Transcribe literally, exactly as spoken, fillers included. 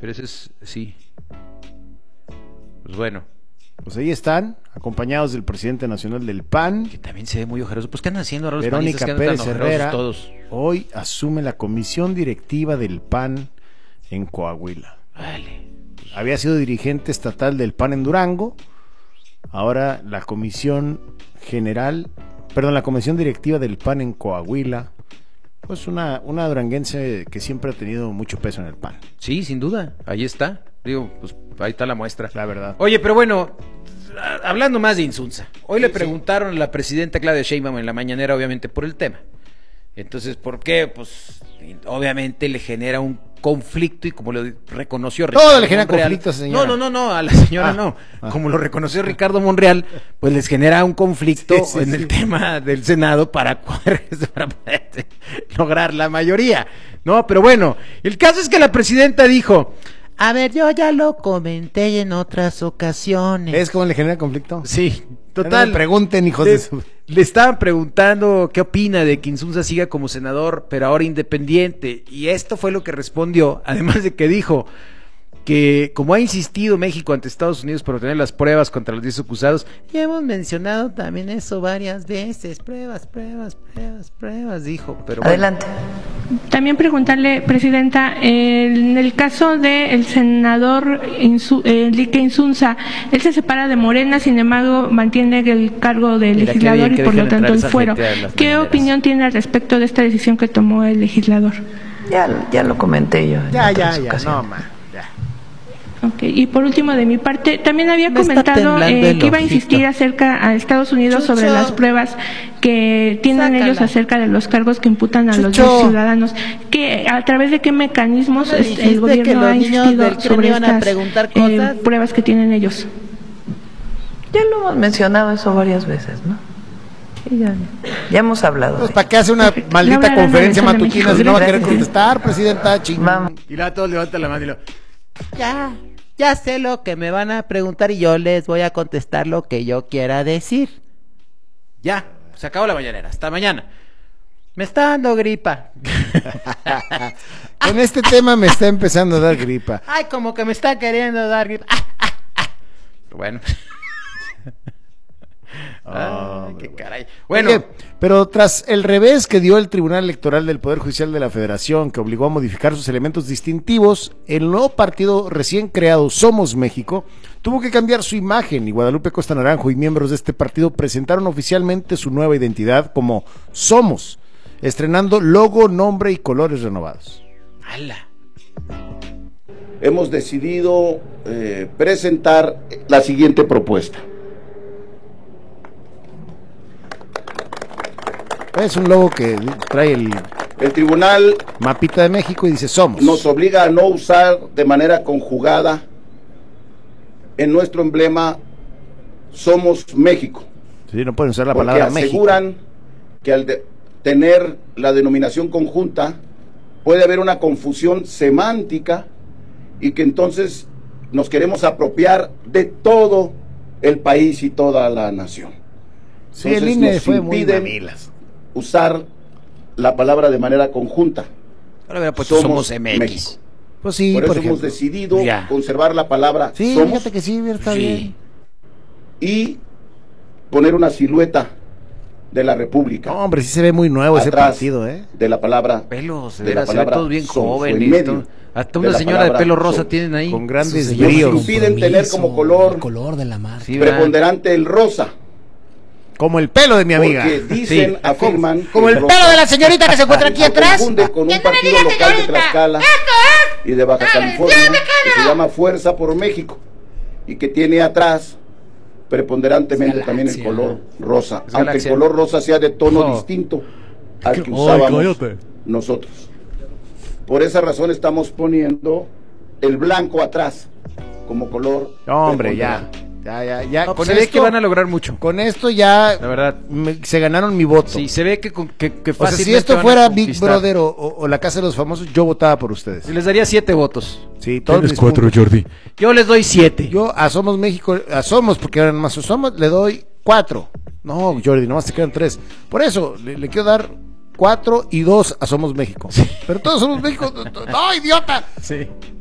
pero ese es, sí. Pues bueno. Pues ahí están, acompañados del presidente nacional del P A N. Que también se ve muy ojeroso. Pues ¿qué andan haciendo ahora los Verónica panistas? Pérez Herrera, todos? hoy asume la comisión directiva del P A N en Coahuila. Vale. Había sido dirigente estatal del P A N en Durango, ahora la comisión general, perdón, la comisión directiva del P A N en Coahuila. Pues una, una duranguense que siempre ha tenido mucho peso en el P A N. Sí, sin duda, ahí está. Digo, pues ahí está la muestra. La verdad. Oye, pero bueno, hablando más de Insunza. Hoy sí, le sí. preguntaron a la presidenta Claudia Sheinbaum en la mañanera, obviamente, por el tema. Entonces, ¿por qué? Pues, obviamente le genera un conflicto y como lo reconoció Ricardo Todo le genera Monreal, conflicto a esa señora. No, no, no, no, a la señora Ah, no. ah. Como lo reconoció Ricardo Monreal, pues les genera un conflicto Sí, sí, en sí. el tema del Senado para poder, para poder lograr la mayoría. No, pero bueno, el caso es que la presidenta dijo... A ver, yo ya lo comenté en otras ocasiones. ¿Es como le genera conflicto? Sí, Total. total. No me pregunten, hijos le, de su... le estaban preguntando qué opina de que Insunza siga como senador, pero ahora independiente. Y esto fue lo que respondió, además de que dijo que como ha insistido México ante Estados Unidos por obtener las pruebas contra los diez acusados, ya hemos mencionado también eso varias veces, pruebas, pruebas, pruebas, pruebas, dijo. Pero bueno. Adelante. También preguntarle, Presidenta, en el caso del senador Insu, Enrique Insunza, él se separa de Morena, sin embargo mantiene el cargo de Mira, legislador bien, y por lo tanto el esa fuero. gente a las ¿Qué mañaneras. opinión tiene al respecto de esta decisión que tomó el legislador? Ya, ya lo comenté yo. en Ya, otras ya, ya, ocasiones. no, ma, ya. Okay. Y por último, de mi parte, también había Me está comentado temblando eh, el que iba a ojito. insistir acerca a Estados Unidos Chucho. sobre las pruebas que tienen Sácala. ellos acerca de los cargos que imputan a los Chucho. diez ciudadanos. Que a través de qué mecanismos ¿No es- dijiste el gobierno que los ha niños insistido del CRE sobre iban a estas preguntar eh, cosas? pruebas que tienen ellos. Ya lo hemos mencionado eso varias veces, ¿no? Y ya, ya hemos hablado. Pues de ¿para qué hace una Perfecto. maldita Laura Arana, conferencia Versión de matutina México. si no va a querer Gracias. contestar, presidenta? Ching. Vamos. Y luego todos levantan la mano y lo... Ya, ya sé lo que me van a preguntar y yo les voy a contestar lo que yo quiera decir. Ya, se acabó la mañanera, hasta mañana. Me está dando gripa. Con este tema me está empezando a dar gripa. Ay, como que me está queriendo dar gripa. Ah, ah, ah. Bueno. Ah, Ay, qué bueno. caray. Bueno, Oye, pero tras el revés que dio el Tribunal Electoral del Poder Judicial de la Federación, que obligó a modificar sus elementos distintivos, el nuevo partido recién creado Somos México tuvo que cambiar su imagen y Guadalupe Costa Naranjo y miembros de este partido presentaron oficialmente su nueva identidad como Somos, estrenando logo, nombre y colores renovados. ala. Hemos decidido eh, presentar la siguiente propuesta. Es un logo que trae el El tribunal mapita de México y dice Somos. nos obliga a no usar de manera conjugada en nuestro emblema Somos México, Sí, no pueden usar la porque palabra México. aseguran que al de- tener la denominación conjunta puede haber una confusión semántica y que entonces nos queremos apropiar de todo el país y toda la nación. Sí, el Entonces, I N E nos fue muy impiden mamilas. usar la palabra de manera conjunta. Ahora hubiera puesto Somos, M X. México. Pues sí, Por por, eso hemos ejemplo. decidido Ya. conservar la palabra Sí, Somos fíjate que sí, está Sí. bien. y poner una silueta de la República No, hombre, sí se ve muy nuevo ese atrás partido, ¿eh? de la palabra Pelos, de de la veras, se ven palabra todos bien Somos, o jóvenes. en medio todo- Hasta de una la señora de palabra pelo rosa Somos. tienen ahí. Con grandes Sus bríos. Nos impiden tener como color el color de la marca. Sí, ¿verdad? preponderante el rosa, Como el pelo de mi amiga. porque dicen, Sí. afirman Como que el rosa pelo de la señorita que se encuentra aquí se atrás. confunde con un partido local de Tlaxcala y de Baja California que se llama Fuerza por México y que tiene atrás preponderantemente Es también el galaxia. color rosa, Es aunque el galaxia. color rosa sea de tono Oh. distinto al que Ay, usábamos cállate. nosotros. Por esa razón estamos poniendo el blanco atrás como color. No, hombre, ya. preponderante. Ya, ya, ya. No, con se ve esto, que van a lograr mucho. con esto ya La verdad. me- se ganaron mi voto. Sí, se ve que, con- que, que O sea, fácilmente si esto van a fuera Big conquistar. Brother o, o- o la Casa de los Famosos, yo votaba por ustedes. Les daría siete votos. Sí, todos Tienes mis cuatro, puntos. Jordi. Yo les doy siete. Yo a Somos México, a Somos, porque ahora más Somos, le doy cuatro. No, Jordi, nomás te quedan tres. Por eso, le, le quiero dar cuatro y dos a Somos México. Pero todos Somos México. ¡No, idiota! Sí.